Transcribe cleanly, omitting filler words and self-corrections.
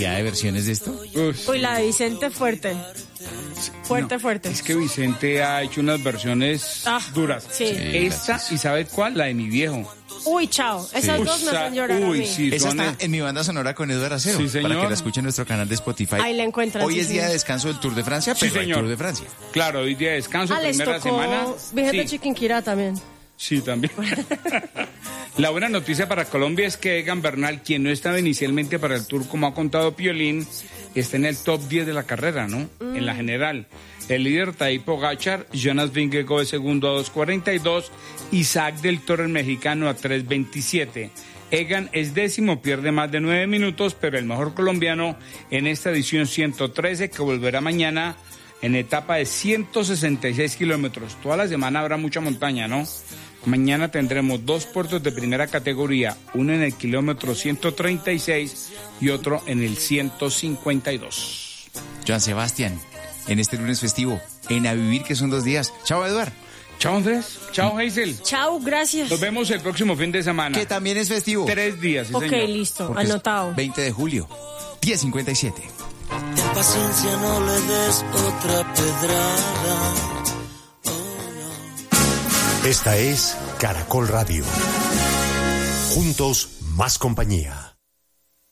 cantidad de versiones de esto. Uy, la de Vicente fuerte. Fuerte, No, fuerte. Es que Vicente ha hecho unas versiones duras. Sí. Esta, ¿y sabes cuál? La de Mi Viejo. Uy, chao. Esas dos me hacen llorar a mí. Sí, Esa son está en mi banda sonora con Eduardo Acero. Sí, señor. Para que la escuchen en nuestro canal de Spotify. Ahí la encuentran. Hoy sí, es día señor. de descanso del Tour de Francia, Sí, pero hay señor. Tour de Francia. Claro, hoy día de descanso, Les primera tocó semana. Virgen de Sí. Chiquinquirá también. Sí, también. La buena noticia para Colombia es que Egan Bernal, quien no estaba inicialmente para el Tour, como ha contado Piolín, está en el top 10 de la carrera, ¿no? En la general. El líder Tadej Pogačar, Jonas Vingegaard de segundo a 2.42, Isaac del Toro el mexicano a 3.27. Egan es décimo, pierde más de 9 minutos, pero el mejor colombiano en esta edición 113, que volverá mañana en etapa de 166 kilómetros. Toda la semana habrá mucha montaña, ¿no? Mañana tendremos 2 puertos de primera categoría, uno en el kilómetro 136 y otro en el 152. Joan Sebastián, en este lunes festivo, en A Vivir, que son 2 días. Chao, Eduard. Chao, Andrés. Chao, Hazel. Chao, gracias. Nos vemos el próximo fin de semana. Que también es festivo. 3 días, sí, Ok, señor. listo. Porque es Anotado. 20 de julio, 10:57. Ten paciencia, no le des otra pedrada. Esta es Caracol Radio. Juntos, más compañía.